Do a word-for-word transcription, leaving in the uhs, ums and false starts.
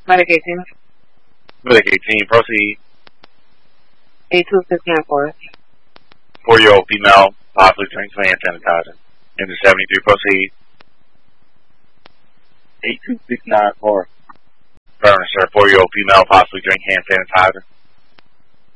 Medic eighteen. Medic eighteen, proceed. eight two six nine four. Four-year-old female, possibly drinks hand sanitizer. Enter seventy-three, proceed. eight two six nine four. Burner, sir. Four-year-old female, possibly drink hand sanitizer.